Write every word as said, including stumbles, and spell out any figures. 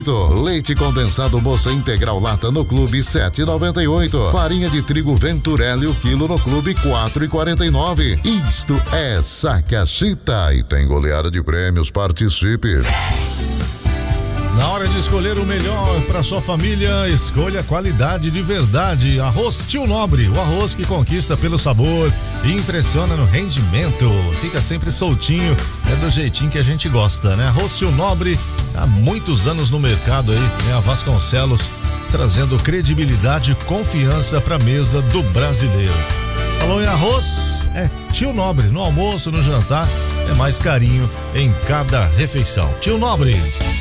Leite condensado Moça Integral Lata no Clube sete e noventa e oito. Farinha de trigo Venturelli o quilo no Clube quatro e quarenta e nove. Isto é Sacachita e tem goleada de prêmios. Participe. Na hora de escolher o melhor para sua família, escolha qualidade de verdade. Arroz Tio Nobre, o arroz que conquista pelo sabor e impressiona no rendimento. Fica sempre soltinho, é do jeitinho que a gente gosta, né? Arroz Tio Nobre, há muitos anos no mercado aí, né? A Vasconcelos trazendo credibilidade e confiança para a mesa do brasileiro. Falou em arroz, é Tio Nobre. No almoço, no jantar, é mais carinho em cada refeição. Tio Nobre.